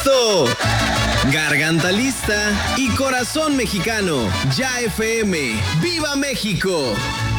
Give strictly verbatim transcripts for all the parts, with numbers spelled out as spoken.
listo. Garganta lista y corazón mexicano. Ya F M. ¡Viva México!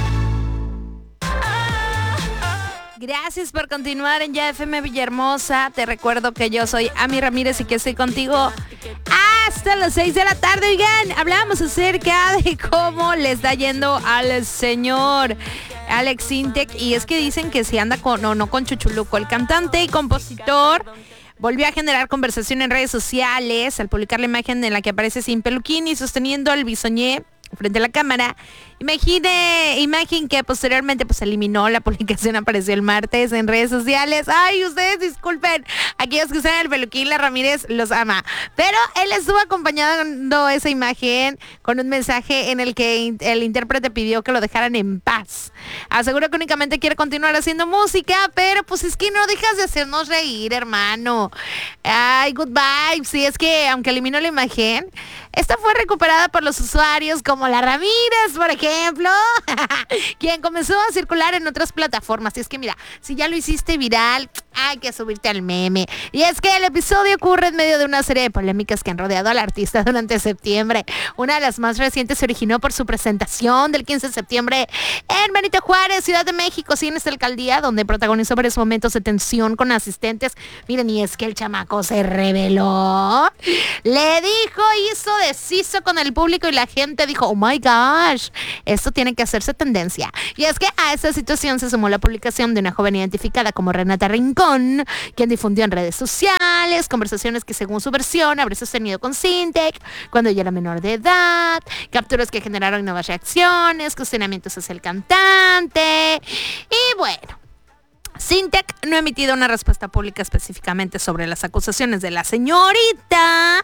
Gracias por continuar en Ya F M Villahermosa. Te recuerdo que yo soy Ami Ramírez y que estoy contigo hasta las seis de la tarde. Oigan, hablamos acerca de cómo le está yendo al señor Alex Sintek. Y es que dicen que si anda con, no, no con Chuchuluco. El cantante y compositor volvió a generar conversación en redes sociales al publicar la imagen en la que aparece sin peluquín y sosteniendo el bisoñé frente a la cámara. Imagine, imagen que posteriormente pues eliminó la publicación, apareció el martes en redes sociales. Ay, ustedes disculpen, aquellos que usan el peluquín, la Ramírez los ama. Pero él estuvo acompañando esa imagen con un mensaje en el que el intérprete pidió que lo dejaran en paz. Aseguró que únicamente quiere continuar haciendo música, pero pues es que no dejas de hacernos reír, hermano. Ay, good vibes. Sí, es que aunque eliminó la imagen, esta fue recuperada por los usuarios como la Ramírez, por ejemplo, quien comenzó a circular en otras plataformas. Y es que mira, si ya lo hiciste viral, hay que subirte al meme. Y es que el episodio ocurre en medio de una serie de polémicas que han rodeado al artista durante septiembre. Una de las más recientes se originó por su presentación del quince de septiembre en Benito Juárez, Ciudad de México, sí, en esta alcaldía, donde protagonizó varios momentos de tensión con asistentes. Miren, y es que el chamaco se reveló, le dijo, hizo, deshizo con el público y la gente dijo, oh my gosh, esto tiene que hacerse tendencia. Y es que a esta situación se sumó la publicación de una joven identificada como Renata Rincón, quien difundió en redes sociales conversaciones que según su versión habría sostenido con Sintek cuando ella era menor de edad, capturas que generaron nuevas reacciones, cuestionamientos hacia el cantante. Y bueno, Sintek no ha emitido una respuesta pública específicamente sobre las acusaciones de la señorita,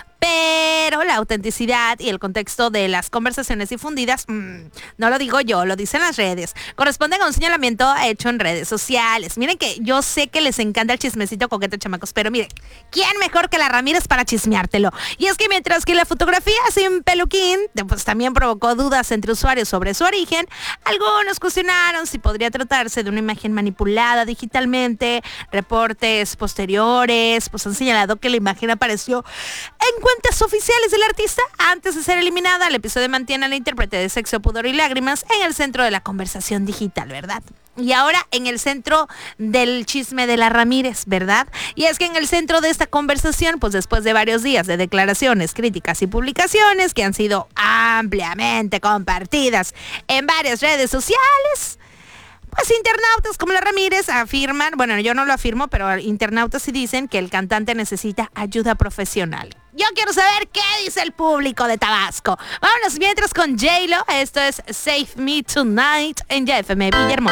pero la autenticidad y el contexto de las conversaciones difundidas, mmm, no lo digo yo, lo dicen las redes, corresponden a un señalamiento hecho en redes sociales. Miren que yo sé que les encanta el chismecito coqueto, chamacos, pero miren, ¿quién mejor que la Ramírez para chismeártelo? Y es que mientras que la fotografía sin peluquín, pues también provocó dudas entre usuarios sobre su origen, algunos cuestionaron si podría tratarse de una imagen manipulada digitalmente. Reportes posteriores pues han señalado que la imagen apareció en cuentas oficiales del artista antes de ser eliminada. El episodio mantiene al intérprete de Sexo, Pudor y Lágrimas en el centro de la conversación digital, ¿verdad? Y ahora en el centro del chisme de la Ramírez, ¿verdad? Y es que en el centro de esta conversación, pues después de varios días de declaraciones, críticas y publicaciones que han sido ampliamente compartidas en varias redes sociales, pues internautas como la Ramírez afirman, bueno, yo no lo afirmo, pero internautas sí dicen que el cantante necesita ayuda profesional. Yo quiero saber qué dice el público de Tabasco. Vámonos mientras con J-Lo. Esto es Save Me Tonight en Ya F M Villahermosa.